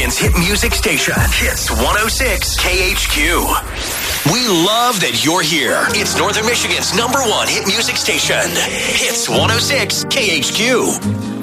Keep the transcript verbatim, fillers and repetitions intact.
Michigan's hit music station. Hits one oh six K H Q. We love that you're here. It's Northern Michigan's number one hit music station. Hits one oh six K H Q.